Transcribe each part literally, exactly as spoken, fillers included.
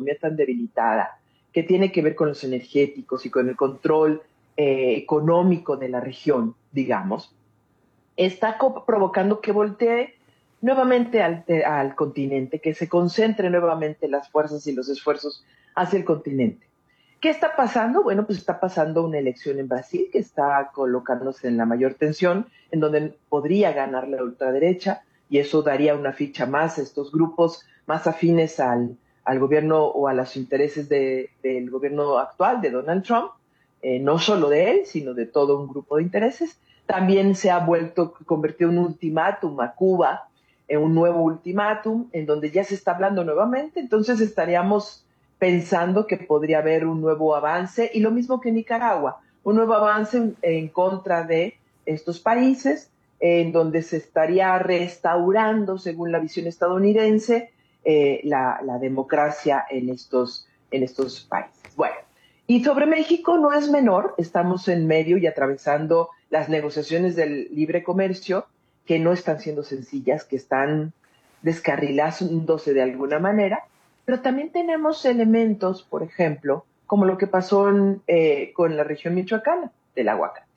economía tan debilitada, que tiene que ver con los energéticos y con el control eh, económico de la región, digamos, está provocando que voltee nuevamente al, eh, al continente, que se concentre nuevamente las fuerzas y los esfuerzos hacia el continente. ¿Qué está pasando? Bueno, pues está pasando una elección en Brasil que está colocándose en la mayor tensión, en donde podría ganar la ultraderecha, y eso daría una ficha más a estos grupos más afines al, al gobierno o a los intereses de, del gobierno actual de Donald Trump, eh, no solo de él, sino de todo un grupo de intereses. También se ha vuelto, convertido en un ultimátum a Cuba, en un nuevo ultimátum, en donde ya se está hablando nuevamente, entonces estaríamos pensando que podría haber un nuevo avance, y lo mismo que Nicaragua, un nuevo avance en, en contra de estos países, en donde se estaría restaurando, según la visión estadounidense, eh, la, la democracia en estos, en estos países. Bueno, y sobre México no es menor, estamos en medio y atravesando las negociaciones del libre comercio, que no están siendo sencillas, que están descarrilándose de alguna manera, pero también tenemos elementos, por ejemplo, como lo que pasó en, eh, con la región michoacana del aguacate.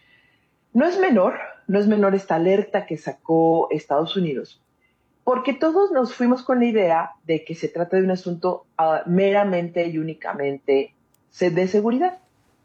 No es menor, no es menor esta alerta que sacó Estados Unidos, porque todos nos fuimos con la idea de que se trata de un asunto uh, meramente y únicamente de seguridad.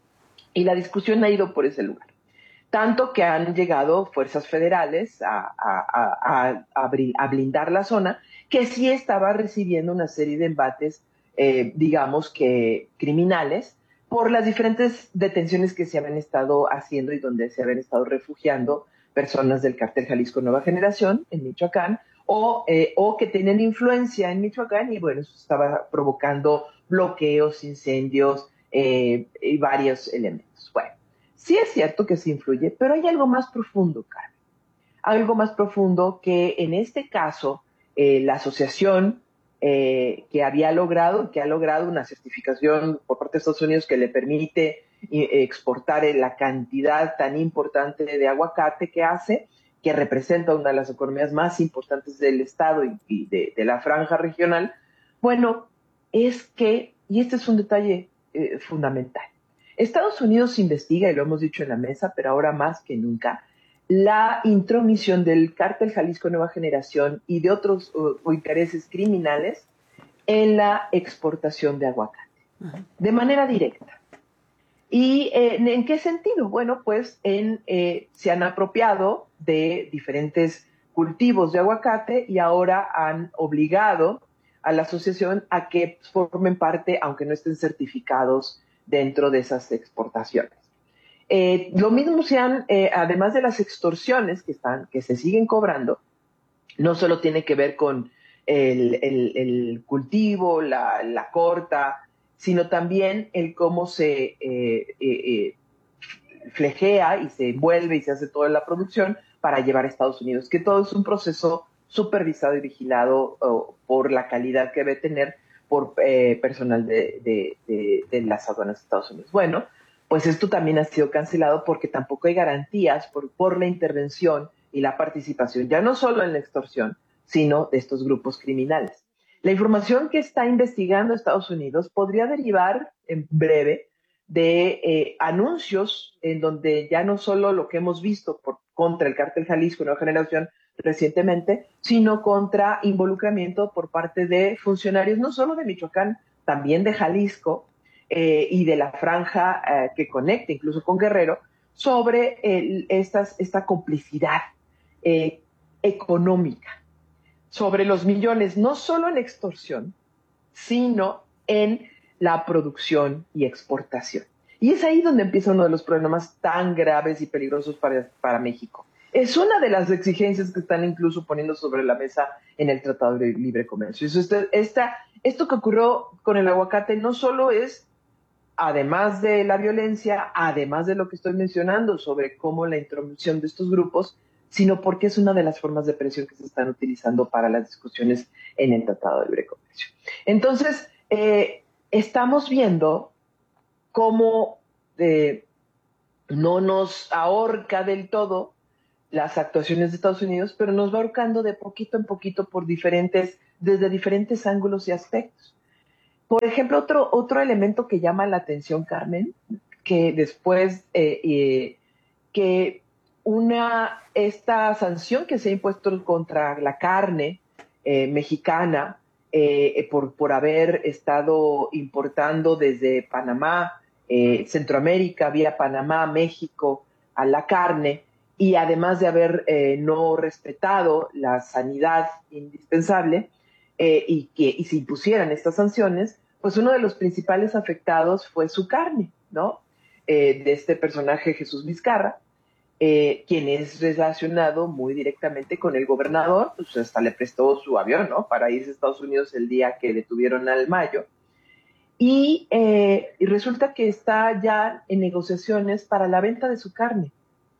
Y la discusión ha ido por ese lugar. Tanto que han llegado fuerzas federales a, a, a, a, a blindar la zona, que sí estaba recibiendo una serie de embates, eh, digamos que criminales, por las diferentes detenciones que se habían estado haciendo y donde se habían estado refugiando personas del cártel Jalisco Nueva Generación en Michoacán, o, eh, o que tenían influencia en Michoacán, y bueno, eso estaba provocando bloqueos, incendios eh, y varios elementos. Bueno, sí es cierto que se influye, pero hay algo más profundo, Carmen. Algo más profundo que en este caso eh, la asociación eh, que había logrado, que ha logrado una certificación por parte de Estados Unidos que le permite eh, exportar la cantidad tan importante de aguacate que hace, que representa una de las economías más importantes del estado y, y de, de la franja regional. Bueno, es que, y este es un detalle eh, fundamental, Estados Unidos investiga, y lo hemos dicho en la mesa, pero ahora más que nunca, la intromisión del cártel Jalisco Nueva Generación y de otros uh, intereses criminales en la exportación de aguacate, uh-huh. de manera directa. ¿Y eh, en qué sentido? Bueno, pues en, eh, se han apropiado de diferentes cultivos de aguacate y ahora han obligado a la asociación a que formen parte, aunque no estén certificados dentro de esas exportaciones. Eh, lo mismo se han, eh, además de las extorsiones que, están, que se siguen cobrando, no solo tiene que ver con el, el, el cultivo, la, la corta, sino también el cómo se eh, eh, eh, flejea y se envuelve y se hace toda la producción para llevar a Estados Unidos, que todo es un proceso supervisado y vigilado oh, por la calidad que debe tener por eh, personal de, de, de, de las aduanas de Estados Unidos. Bueno, pues esto también ha sido cancelado porque tampoco hay garantías por, por la intervención y la participación, ya no solo en la extorsión, sino de estos grupos criminales. La información que está investigando Estados Unidos podría derivar en breve de eh, anuncios en donde ya no solo lo que hemos visto por, contra el cártel Jalisco Nueva Generación recientemente, sino contra involucramiento por parte de funcionarios no solo de Michoacán, también de Jalisco eh, y de la franja eh, que conecta incluso con Guerrero, sobre el, estas, esta complicidad eh, económica, sobre los millones, no solo en extorsión, sino en la producción y exportación. Y es ahí donde empieza uno de los problemas tan graves y peligrosos para, para México. Es una de las exigencias que están incluso poniendo sobre la mesa en el Tratado de Libre Comercio. Eso, esta, esta, esto que ocurrió con el aguacate no solo es, además de la violencia, además de lo que estoy mencionando sobre cómo la intromisión de estos grupos, sino porque es una de las formas de presión que se están utilizando para las discusiones en el Tratado de Libre Comercio. Entonces, eh, estamos viendo cómo eh, no nos ahorca del todo las actuaciones de Estados Unidos, pero nos va ahorcando de poquito en poquito por diferentes, desde diferentes ángulos y aspectos. Por ejemplo, otro, otro elemento que llama la atención, Carmen, que después eh, eh, que una, esta sanción que se ha impuesto contra la carne eh, mexicana eh, por, por haber estado importando desde Panamá, eh, Centroamérica, vía Panamá, México, a la carne, y además de haber eh, no respetado la sanidad indispensable, eh, y que y se impusieran estas sanciones, pues uno de los principales afectados fue su carne, ¿no? Eh, de este personaje Jesús Vizcarra, eh, quien es relacionado muy directamente con el gobernador, pues hasta le prestó su avión, ¿no? Para irse a Estados Unidos el día que detuvieron al Mayo. Y, eh, y resulta que está ya en negociaciones para la venta de su carne.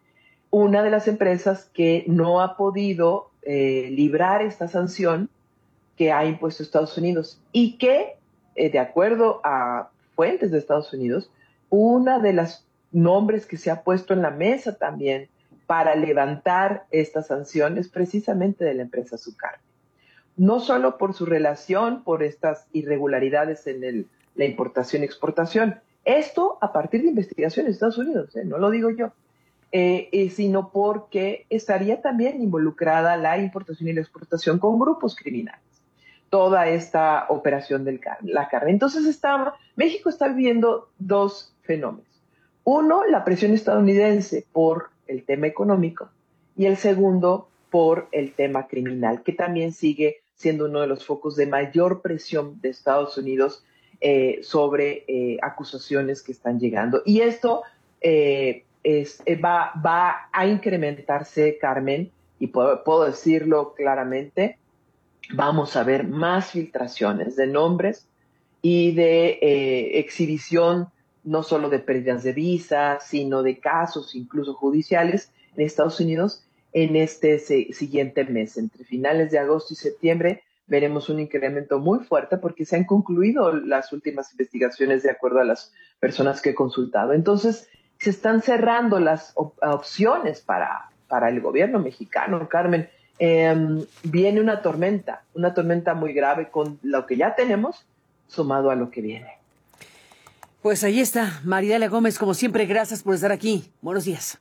Una de las empresas que no ha podido eh, librar esta sanción que ha impuesto Estados Unidos y que, eh, de acuerdo a fuentes de Estados Unidos, una de las nombres que se ha puesto en la mesa también para levantar estas sanciones precisamente de la empresa Azúcar. No solo por su relación, por estas irregularidades en el, la importación y exportación, esto a partir de investigaciones de Estados Unidos, ¿eh? No lo digo yo, eh, eh, sino porque estaría también involucrada la importación y la exportación con grupos criminales. Toda esta operación de la carne. Entonces está, México está viviendo dos fenómenos. Uno, la presión estadounidense por el tema económico y el segundo, por el tema criminal, que también sigue siendo uno de los focos de mayor presión de Estados Unidos eh, sobre eh, acusaciones que están llegando. Y esto eh, es, eh, va, va a incrementarse, Carmen, y puedo, puedo decirlo claramente, vamos a ver más filtraciones de nombres y de eh, exhibición no solo de pérdidas de visa, sino de casos incluso judiciales en Estados Unidos en este se, siguiente mes. Entre finales de agosto y septiembre veremos un incremento muy fuerte porque se han concluido las últimas investigaciones de acuerdo a las personas que he consultado. Entonces, se están cerrando las op opciones para, para el gobierno mexicano, Carmen. Eh, viene una tormenta, una tormenta muy grave con lo que ya tenemos, sumado a lo que viene. Pues ahí está, Maridalia Gómez, como siempre, gracias por estar aquí. Buenos días.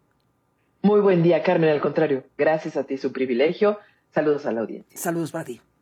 Muy buen día, Carmen, al contrario, gracias a ti, su privilegio. Saludos a la audiencia. Saludos para ti.